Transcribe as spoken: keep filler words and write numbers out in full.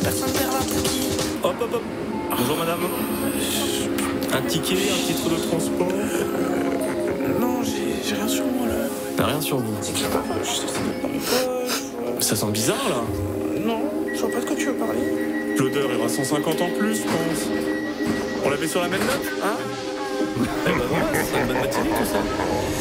personne vers là, tranquille. Hop, hop, hop. Bonjour madame. Un ticket, un titre de transport. Euh, non, j'ai, j'ai rien sur moi là. T'as rien sur vous. Je sais pas, je sais pas. Ça sent bizarre là. Euh, non, je vois pas de quoi tu veux parler. L'odeur ira cent cinquante en plus, je pense. On l'avait sur la même note, hein? Eh ben voilà, c'est une bonne matinée tout ça.